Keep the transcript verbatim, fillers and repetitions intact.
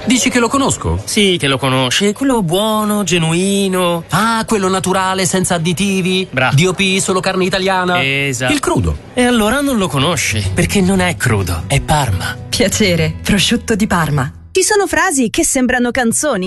Dici che lo conosco? Sì, che lo conosci. Quello buono, genuino. Ah, quello naturale, senza additivi. Bravo. D O P, solo carne italiana. Esatto. Il crudo. E allora non lo conosci, perché non è crudo, è Parma. Piacere, prosciutto di Parma. Ci sono frasi che sembrano canzoni,